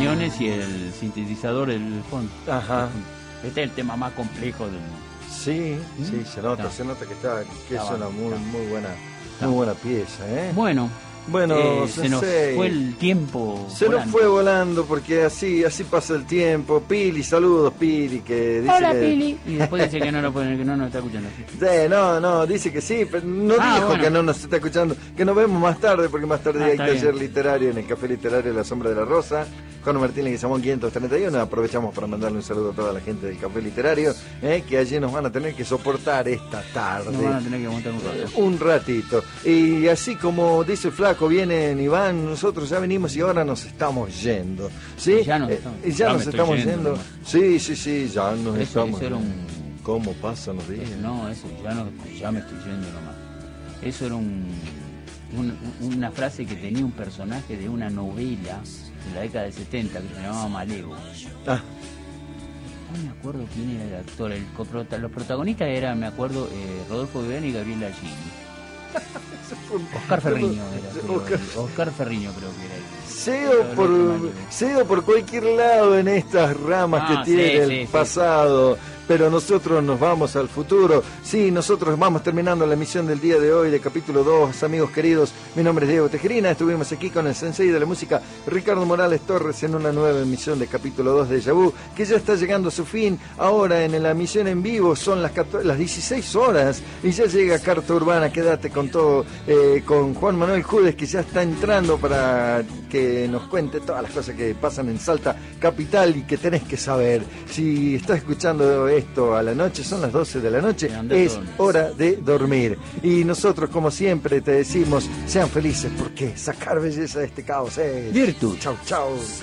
cañones y el sintetizador, el fondo. Ajá. Este es el tema más complejo del... Sí, sí, se nota que es una muy buena pieza, ¿eh? Bueno, se nos fue el tiempo. Se nos fue volando porque así pasa el tiempo. Pili, saludos Pili, que dice hola Pili. Y después dice que no nos está escuchando. No, dice que sí, pero no dijo que no nos está escuchando, que nos vemos más tarde, porque más tarde hay taller literario en el Café Literario La Sombra de la Rosa. Juan Martínez Guizamón 531. Aprovechamos para mandarle un saludo a toda la gente del Café Literario, que allí nos van a tener que soportar esta tarde. Nos van a tener que aguantar un ratito. Y así como dice el Flaco, vienen y van, nosotros ya venimos y ahora nos estamos yendo. ¿Sí? Ya nos estamos yendo. Sí, ya nos estamos yendo. ¿Cómo pasa los días? Ya me estoy yendo nomás. Eso era una frase que tenía un personaje de una novela de la década del 70 que se llamaba Malevo. No me acuerdo quién era el actor. Los protagonistas eran, me acuerdo, Rodolfo Viviani y Gabriela Gini. Oscar Ferriño era. Oscar Ferriño creo que era. Cedo por cualquier lado en estas ramas que tiene el pasado. Pero nosotros nos vamos al futuro. Sí, nosotros vamos terminando la emisión del día de hoy de capítulo 2, amigos queridos. Mi nombre es Diego Tejerina, estuvimos aquí con el sensei de la música Ricardo Morales Torres en una nueva emisión de capítulo 2 de Déjà Vu, que ya está llegando a su fin. Ahora en la emisión en vivo son las 16 horas y ya llega Carta Urbana. Quédate con todo, con Juan Manuel Judes, que ya está entrando para que nos cuente todas las cosas que pasan en Salta capital y que tenés que saber. Si estás escuchando esto a la noche, son las 12 de la noche, es hora de dormir. Y nosotros, como siempre, te decimos, sean felices, porque sacar belleza de este caos es virtud. Chau.